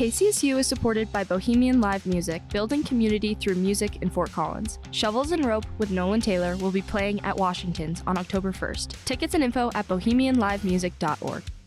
KCSU is supported by Bohemian Live Music, building community through music in Fort Collins. Shovels and Rope with Nolan Taylor will be playing at Washington's on October 1st. Tickets and info at bohemianlivemusic.org.